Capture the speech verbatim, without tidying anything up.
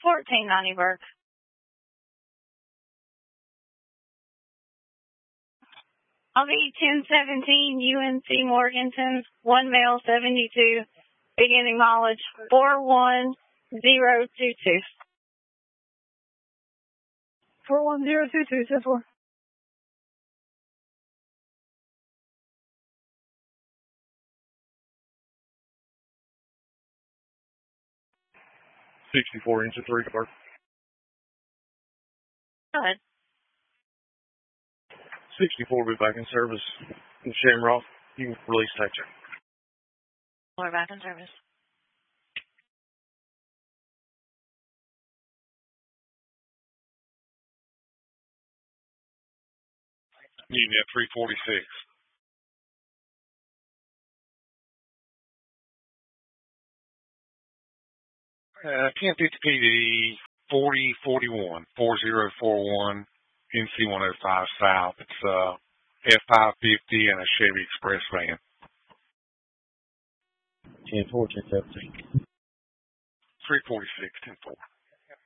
fourteen ninety work. I'll be ten seventeen U N C Morganton, one male, seventy-two, beginning mileage four one zero two two. four one zero two two, so four. sixty-four inches, three car. Go ahead. sixty-four, be back in service in Shamrock. You can release taxi. We're back in service. Unit three forty-six. Uh, ten fifty P D, forty forty-one, four zero four one, N C one oh five South. It's uh, F five fifty and a Chevy Express van. ten four, ten seventeen. three forty-six, ten four.